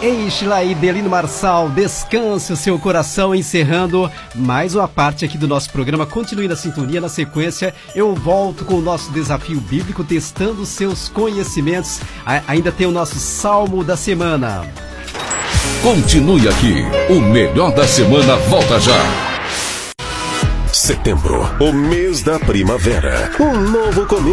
Enche-la aí, Delino Marçal, descanse o seu coração, encerrando mais uma parte aqui do nosso programa. Continue na sintonia, na sequência eu volto com o nosso desafio bíblico, testando seus conhecimentos. Ainda tem o nosso Salmo da Semana. Continue aqui, o melhor da semana volta já. Setembro, o mês da primavera, um novo começo.